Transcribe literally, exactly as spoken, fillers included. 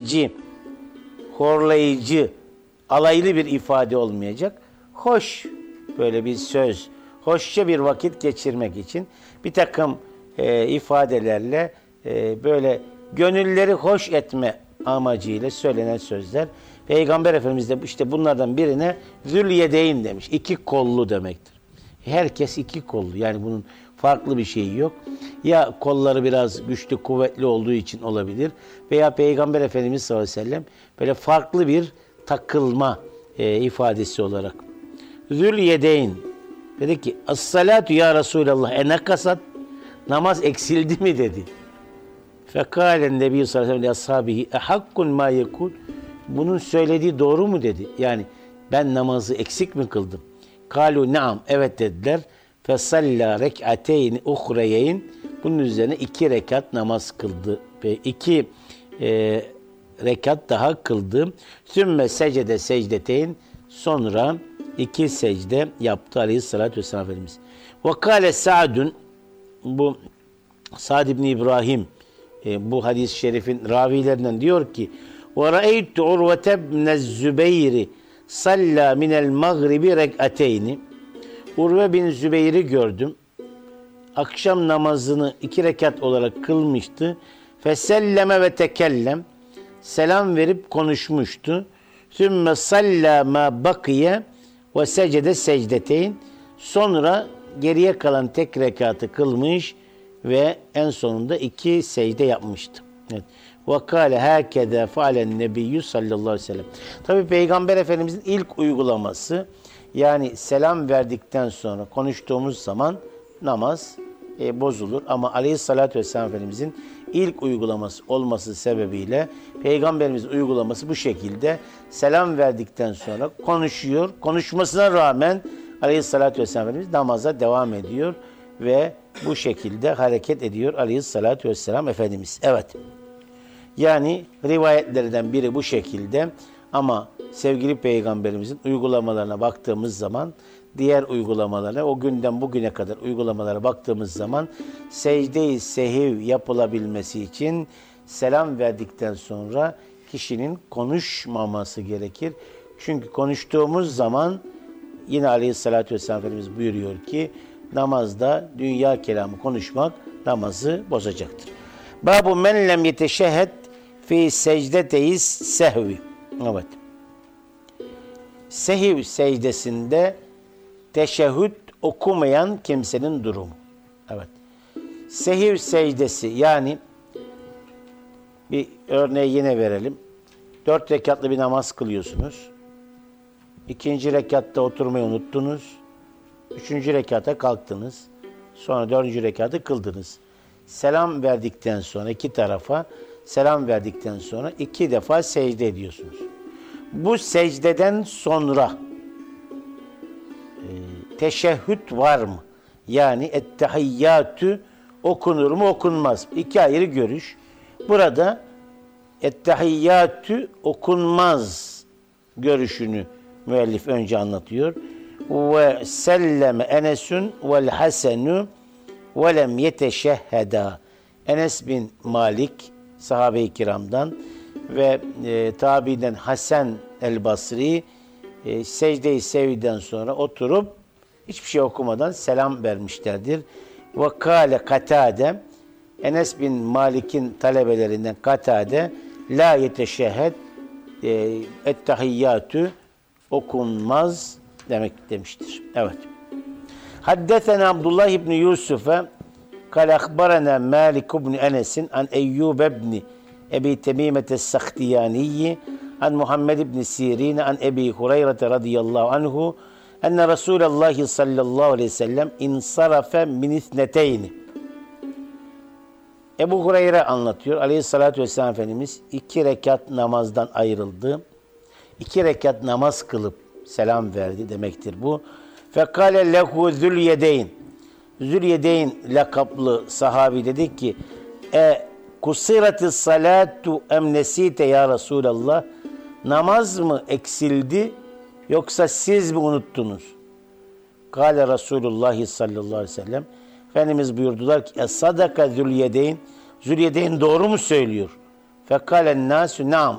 edici, horlayıcı, alaylı bir ifade olmayacak. Hoş böyle bir söz, hoşça bir vakit geçirmek için bir takım e, ifadelerle e, böyle gönülleri hoş etme amacıyla söylenen sözler. Peygamber Efendimiz de işte bunlardan birine zülyedeyn demiş. İki kollu demektir. Herkes iki kollu. Yani bunun farklı bir şeyi yok. Ya kolları biraz güçlü, kuvvetli olduğu için olabilir. Veya Peygamber Efendimiz sallallahu aleyhi ve sellem böyle farklı bir takılma e, ifadesi olarak. Zülyedeyn dedi ki as-salatu ya Resulallah enakasat, namaz eksildi mi dedi. Fekalen Nebi sallallahu aleyhi ve sellem ashabihi ehakkun ma yekun, bunun söylediği doğru mu dedi. Yani ben namazı eksik mi kıldım? Kalu naam, evet dediler. Fesalla rek'ateyni uhreyeyn, bunun üzerine iki rekat namaz kıldı ve iki e, rekat daha kıldı. Sümme secde secdeteyn, sonra iki secde yaptı aleyhissalatü vesselam Efendimiz. Ve kâle Sa'dun, bu Sa'd ibn İbrahim e, bu hadis-i şerifin ravilerinden diyor ki ve ra'eytu Urvete ibn Zübeyri salla minel mağribi rek'ateyni, Urve bin Zübeyir'i gördüm. Akşam namazını iki rekat olarak kılmıştı. Feselleme ve tekellem, selam verip konuşmuştu. Sümme salla ma bakiye ve secde secdeteyn, sonra geriye kalan tek rekatı kılmış ve en sonunda iki secde yapmıştı. Evet. Ve kâle hâkede fealen nebiyyü sallallahu aleyhi ve sellem. Tabi Peygamber Efendimizin ilk uygulaması, yani selam verdikten sonra konuştuğumuz zaman namaz e, bozulur. Ama aleyhissalatü vesselam Efendimizin ilk uygulaması olması sebebiyle Peygamberimizin uygulaması bu şekilde. Selam verdikten sonra konuşuyor. Konuşmasına rağmen aleyhissalatü vesselam Efendimiz namaza devam ediyor ve bu şekilde hareket ediyor aleyhissalatü vesselam Efendimiz. Evet. Yani rivayetlerden biri bu şekilde, ama sevgili Peygamberimizin uygulamalarına baktığımız zaman, diğer uygulamalarına, o günden bugüne kadar uygulamalara baktığımız zaman secde-i sehiv yapılabilmesi için selam verdikten sonra kişinin konuşmaması gerekir. Çünkü konuştuğumuz zaman yine aleyhissalatü vesselam Efendimiz buyuruyor ki namazda dünya kelamı konuşmak namazı bozacaktır. Babu men lem yeteşehhed fi secdeteyiz sehvi. Evet. Sehiv secdesinde teşehhüd okumayan kimsenin durumu. Evet. Sehiv secdesi, yani bir örneği yine verelim. Dört rekatlı bir namaz kılıyorsunuz. İkinci rekatta oturmayı unuttunuz. Üçüncü rekata kalktınız. Sonra dördüncü rekatı kıldınız. Selam verdikten sonra iki tarafa selam verdikten sonra iki defa secde ediyorsunuz. Bu secdeden sonra e, teşehhüd var mı? Yani ettehiyyatü okunur mu okunmaz mı? İki ayrı görüş. Burada ettehiyyatü okunmaz görüşünü müellif önce anlatıyor. Ve selleme Enes'un vel Hasenu ve lem yeteşehheda. Enes bin Malik sahabe-i kiramdan ve e, tabi'den Hasan el-Basri e, secde-i seviden sonra oturup hiçbir şey okumadan selam vermişlerdir. Ve kâle Katade, Enes bin Malik'in talebelerinden Katade, la yeteşehhed e, ettehiyyatü okunmaz demek demiştir. Evet. Haddesena Abdullah ibn Yusuf'e kâle akbarana Malik ibn Enes'in an Eyyub ibn Ebi Temimet es-Sakhtiyaniyi an Muhammed ibn Sirin an Ebi Hureyre radıyallahu anhu enne Resulallah sallallahu aleyhi ve sellem insarafe min ithneteyni. Ebu Hureyre anlatıyor. Aleyhissalatü vesselam Efendimiz iki rekat namazdan ayrıldı. İki rekat namaz kılıp selam verdi demektir bu. Fekale lehu zülyedeyn. Zülyedeyn lakaplı sahabi dedi ki e kusiratis salatu em nesite ya Resulallah, namaz mı eksildi yoksa siz mi unuttunuz? Kale Resulullah sallallahu aleyhi ve sellem, Efendimiz buyurdular ki es sadaka zülyedeyn, Zülyedeyn doğru mu söylüyor? Fekalen nasu naam,